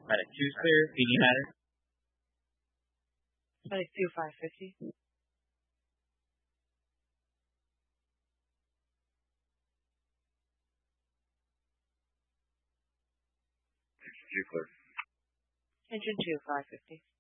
Medic 2's clear. PD matter. Medic 2, 550. Engine 2 clear. Engine 2, 550.